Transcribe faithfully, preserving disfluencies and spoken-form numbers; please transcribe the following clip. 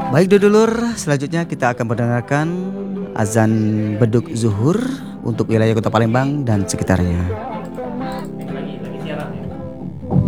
Baik dulur, selanjutnya kita akan mendengarkan azan beduk zuhur untuk wilayah Kota Palembang dan sekitarnya.